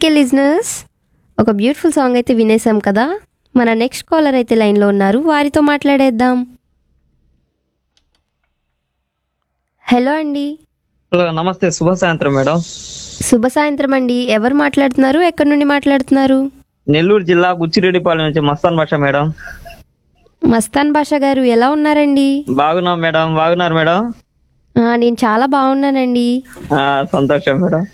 Okay listeners, ఒక beautiful song అయితే వినేసాం కదా. మన నెక్స్ట్ కాలర్ అయితే లైన్లో ఉన్నారు, వారితో మాట్లాడేద్దాం. హలో అండి. హలో నమస్తే, శుభ సాయంత్రం మేడం. శుభ సాయంత్రం అండి. ఎవరు మాట్లాడుతున్నారు, ఎక్కడి నుండి మాట్లాడుతున్నారు? నెల్లూరు జిల్లా బుచ్చిరెడ్డిపాలెం నుంచి మస్తాన్ భాష మేడం. మస్తాన్ బాషా గారు ఎలా ఉన్నారండి? బాగున్నాం మేడం, బాగున్నారు మేడం. నేను చాలా బాగున్నానండి. సంతోషం మేడం.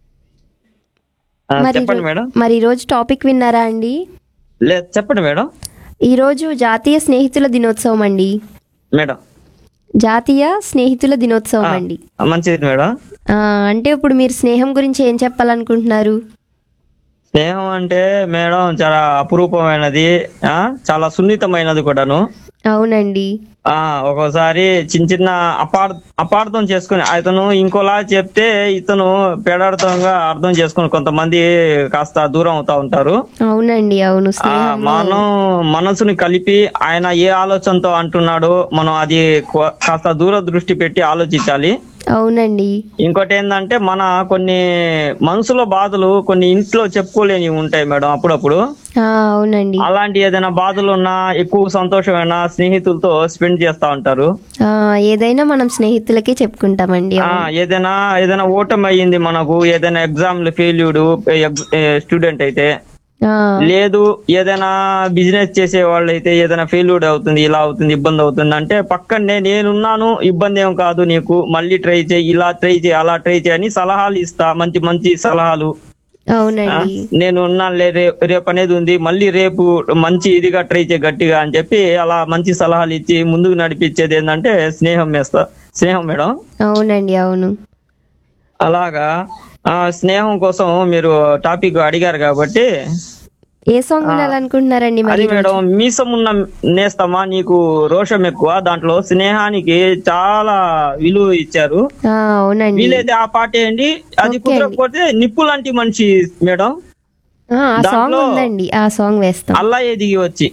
చెప్పండి మేడం. మరి ఈరోజు టాపిక్ విన్నారా అండి? లేదు, చెప్పండి మేడం. ఈరోజు జాతీయ స్నేహితుల దినోత్సవం అండి. మేడం, జాతీయ స్నేహితుల దినోత్సవం అండి. మంచిది మేడం. అంటే ఇప్పుడు మీరు స్నేహం గురించి ఏం చెప్పాలనుకుంటున్నారు? స్నేహం అంటే మేడం చాలా అపురూపమైనది, చాలా సున్నితమైనది కూడాను. అవునండి. ఒక్కోసారి చిన్న చిన్న అపార్థం చేసుకుని అతను ఇంకోలా చెప్తే ఇతను పేడార్థంగా అర్థం చేసుకుని కొంతమంది కాస్త దూరం అవుతా ఉంటారు. అవునండి, అవును. మనం మనసుని కలిపి ఆయన ఏ ఆలోచనతో అంటున్నాడో మనం అది కాస్త దూరదృష్టి పెట్టి ఆలోచించాలి. అవునండి. ఇంకోటి ఏంటంటే మన కొన్ని మనసులో బాధలు కొన్ని ఇంట్లో చెప్పుకోలేని ఉంటాయి మేడం అప్పుడప్పుడు. అవునండి. అలాంటి ఏదైనా బాధలు ఉన్నా ఎక్కువ సంతోషమైనా స్నేహితులతో స్పెండ్ చేస్తా ఉంటారు. ఏదైనా మనం స్నేహితులకే చెప్పుకుంటామండి. ఏదైనా ఓటమి అయ్యింది మనకు, ఏదైనా ఎగ్జామ్ లో ఫెయిల్యూడ్ స్టూడెంట్ అయితే, లేదు ఏదైనా బిజినెస్ చేసే వాళ్ళు అయితే ఏదైనా ఫెయిల్యూర్ అవుతుంది, ఇలా అవుతుంది, ఇబ్బంది అవుతుంది అంటే పక్కనే నేనున్నాను, ఇబ్బంది ఏం కాదు నీకు, మళ్ళీ ట్రై చేయి, ఇలా ట్రై చేయి, అలా ట్రై చేయి అని సలహాలు ఇస్తా. మంచి మంచి సలహాలు. అవునండి. నేను ఉన్నానులే, రేపు అనేది ఉంది, మళ్ళీ రేపు మంచి ఇదిగా ట్రై చేయి గట్టిగా అని చెప్పి అలా మంచి సలహాలు ఇచ్చి ముందుకు నడిపించేది ఏంటంటే స్నేహం మేడం. అవునండి, అవును. అలాగా స్నేహం కోసం మీరు టాపిక్ అడిగారు కాబట్టి ఏ సాంగ్ వినాలనుకుంటున్నారండి? అది మేడం, మీసమున్న నేస్తమా నీకు రోషం ఎక్కువ, దాంట్లో స్నేహానికి చాలా విలువ ఇచ్చారు. అవునండి. వీలైతే ఆ పాట ఏంటి, అది కుదరకపోతే నిప్పు లాంటి మనిషి మేడం, సాంగ్ ఉందండి, ఆ సాంగ్ వేస్తాం. అల్లా దిగి వచ్చి.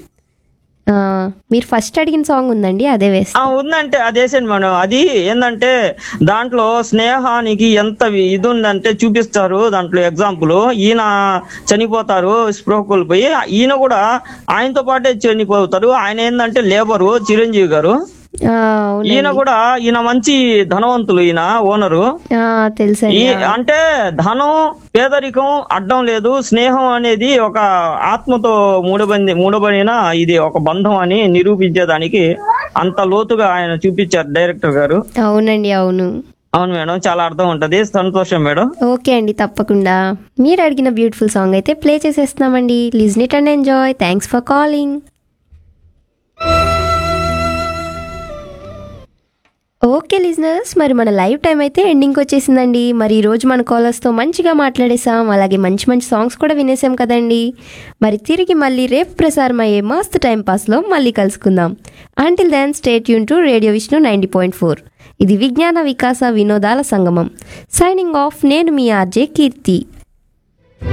మీరు ఫస్ట్ అడిగిన సాంగ్ ఉందండి, అదే వేస్తాం. ఉందంటే అదేసండి మేడం. అది ఏంటంటే దాంట్లో స్నేహానికి ఎంత ఇది ఉందంటే చూపిస్తారు. దాంట్లో ఎగ్జాంపుల్, ఈయన చనిపోతారు స్పృహ కోల్పోయి, ఈయన కూడా ఆయనతో పాటే చనిపోతారు. ఆయన ఏంటంటే లేబరు చిరంజీవి గారు. ఈయన మంచి ధనవంతులు, ఈయన ఓనరు. తెలుసు. అంటే ధనం పేదరికం అడ్డం లేదు, స్నేహం అనేది ఒక ఆత్మతో మూడబడిన ఇది ఒక బంధం అని నిరూపించేదానికి అంత లోతుగా ఆయన చూపించారు డైరెక్టర్ గారు. అవునండి, అవును. అవును మేడం, చాలా అర్థం ఉంటది. సంతోషం మేడం. ఓకే అండి, తప్పకుండా. మీరు అడిగిన బ్యూటిఫుల్ సాంగ్ అయితే play చేసేస్తున్నామండి. Listen it and enjoy. Thanks for calling. Okay listeners, మరి మన లైవ్ టైం అయితే ఎండింగ్కి వచ్చేసిందండి. మరి ఈరోజు మన కాలర్స్తో మంచిగా మాట్లాడేసాం, అలాగే మంచి మంచి సాంగ్స్ కూడా వినేసాం కదండి. మరి తిరిగి మళ్ళీ రేపు ప్రసారం అయ్యే మస్తు టైం పాస్లో మళ్ళీ కలుసుకుందాం. Until then stay tune to radio Vishnu 90.4. ఇది విజ్ఞాన వికాస వినోదాల సంగమం. సైనింగ్ ఆఫ్, నేను మీ ఆర్జే కీర్తి.